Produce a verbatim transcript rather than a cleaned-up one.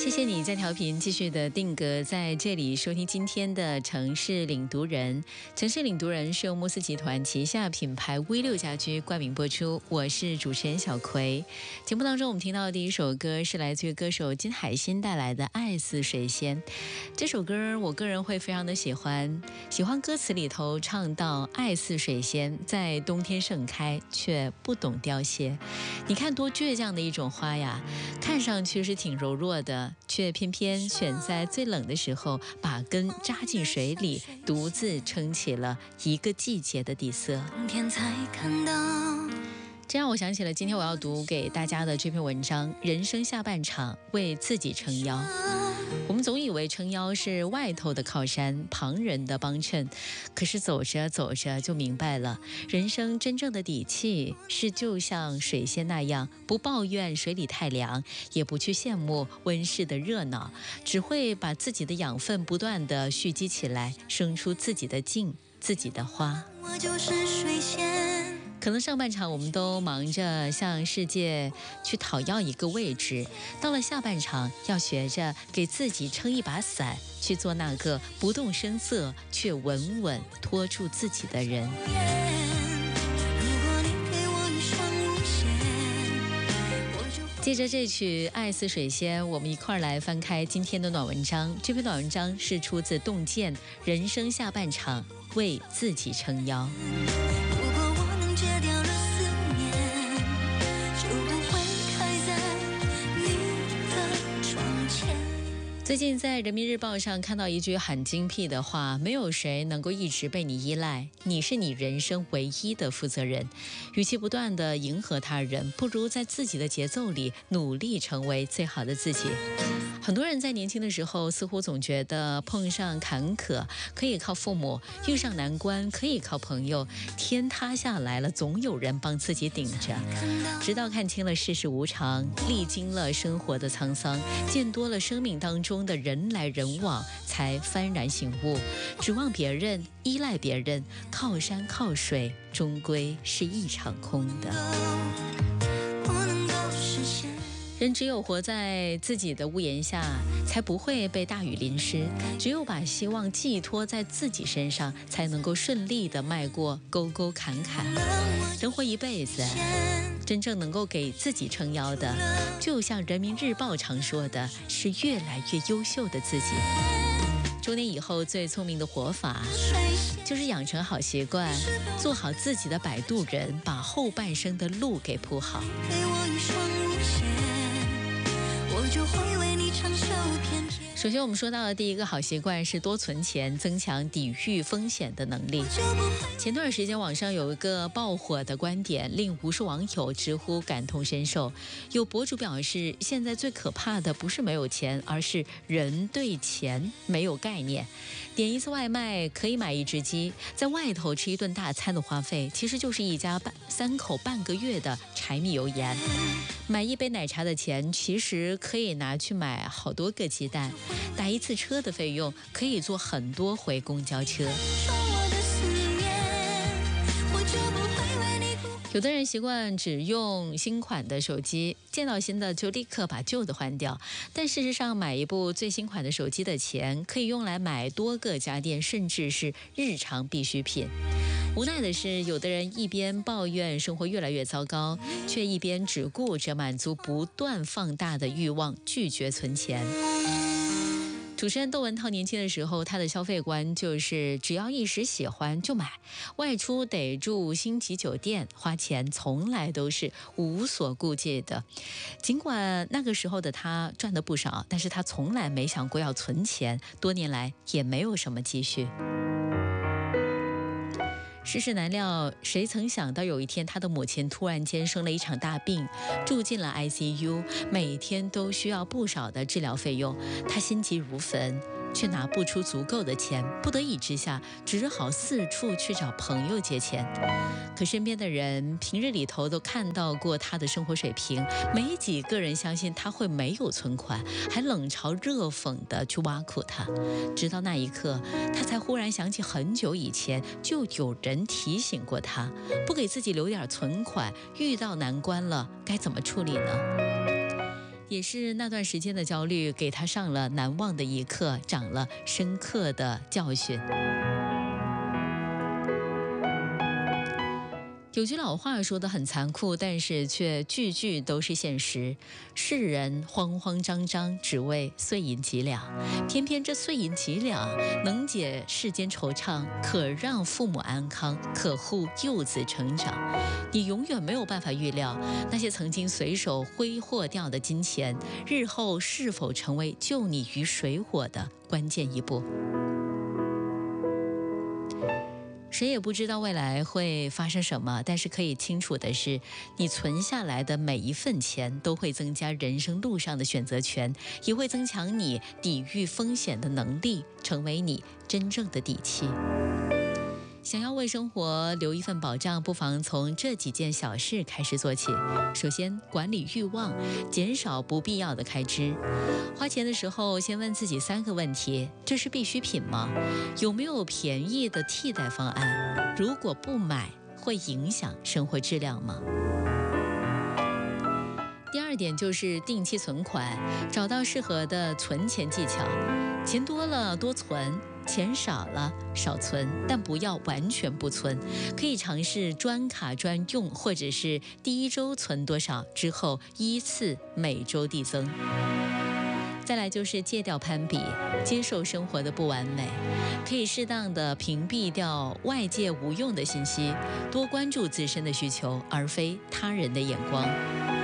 谢谢你在调频继续的定格在这里收听今天的城市领读人。城市领读人是由慕斯集团旗下品牌 V 六家居冠名播出，我是主持人小葵。节目当中我们听到的第一首歌是来自于歌手金海心带来的《爱似水仙》。这首歌我个人会非常的喜欢，喜欢歌词里头唱到爱似水仙，在冬天盛开却不懂凋谢。你看多倔强的一种花呀，看上去是挺柔弱的，却偏偏选在最冷的时候把根扎进水里，独自撑起了一个季节的底色。 冬天才看到。 这让我想起了今天我要读给大家的这篇文章，人生下半场为自己撑腰。我们总以为撑腰是外头的靠山，旁人的帮衬，可是走着走着就明白了，人生真正的底气是就像水仙那样，不抱怨水里太凉，也不去羡慕温室的热闹，只会把自己的养分不断地蓄积起来，生出自己的茎，自己的花。 我就是水仙。 可能上半场我们都忙着向世界去讨要一个位置，到了下半场要学着给自己撑一把伞，去做那个不动声色却稳稳拖住自己的人。借着这曲《爱似水仙》，我们一块儿来翻开今天的暖文章。这篇暖文章是出自洞见，人生下半场为自己撑腰。最近在人民日报上看到一句很精辟的话，没有谁能够一直被你依赖，你是你人生唯一的负责人。与其不断地迎合他人，不如在自己的节奏里努力成为最好的自己。很多人在年轻的时候似乎总觉得碰上坎坷可以靠父母，遇上难关可以靠朋友，天塌下来了总有人帮自己顶着。直到看清了世事无常，历经了生活的沧桑，见多了生命当中的人来人往，才幡然醒悟，指望别人，依赖别人，靠山靠水，终归是一场空的。人只有活在自己的屋檐下，才不会被大雨淋湿，只有把希望寄托在自己身上，才能够顺利地迈过沟沟坎坎。人活一辈子，真正能够给自己撑腰的，就像人民日报常说的，是越来越优秀的自己。中年以后最聪明的活法，就是养成好习惯，做好自己的摆渡人，把后半生的路给铺好。我就会为你长袖翩翩。首先我们说到的第一个好习惯是多存钱，增强抵御风险的能力。前段时间网上有一个爆火的观点，令无数网友直呼感同身受。有博主表示，现在最可怕的不是没有钱，而是人对钱没有概念。点一次外卖可以买一只鸡，在外头吃一顿大餐的花费，其实就是一家半三口半个月的柴米油盐。买一杯奶茶的钱，其实可以拿去买好多个鸡蛋。打一次车的费用，可以坐很多回公交车。有的人习惯只用新款的手机，见到新的就立刻把旧的换掉。但事实上，买一部最新款的手机的钱，可以用来买多个家电，甚至是日常必需品。无奈的是，有的人一边抱怨生活越来越糟糕，却一边只顾着满足不断放大的欲望，拒绝存钱。主持人窦文涛年轻的时候，他的消费观就是只要一时喜欢就买，外出得住星级酒店，花钱从来都是无所顾忌的。尽管那个时候的他赚得不少，但是他从来没想过要存钱，多年来也没有什么积蓄。世事难料，谁曾想到有一天他的母亲突然间生了一场大病，住进了 I C U， 每天都需要不少的治疗费用，他心急如焚，却拿不出足够的钱，不得已之下只好四处去找朋友借钱。可身边的人平日里头都看到过他的生活水平，没几个人相信他会没有存款，还冷嘲热讽的去挖苦他。直到那一刻，他才忽然想起很久以前就有人提醒过他，不给自己留点存款，遇到难关了该怎么处理呢？ 也是那段时间的焦虑，给他上了难忘的一课，长了深刻的教训。有句老话说得很残酷，但是却句句都是现实。世人慌慌张张，只为碎银几两，偏偏这碎银几两能解世间惆怅，可让父母安康，可护幼子成长。你永远没有办法预料，那些曾经随手挥霍掉的金钱，日后是否成为救你于水火的关键一步。谁也不知道未来会发生什么，但是可以清楚的是，你存下来的每一份钱都会增加人生路上的选择权，也会增强你抵御风险的能力，成为你真正的底气。想要为生活留一份保障，不妨从这几件小事开始做起。首先，管理欲望，减少不必要的开支。花钱的时候，先问自己三个问题：这是必需品吗？有没有便宜的替代方案？如果不买，会影响生活质量吗？第二点就是定期存款，找到适合的存钱技巧。钱多了多存，钱少了少存，但不要完全不存。可以尝试专卡专用，或者是第一周存多少，之后依次每周递增。再来就是戒掉攀比，接受生活的不完美，可以适当的屏蔽掉外界无用的信息，多关注自身的需求，而非他人的眼光。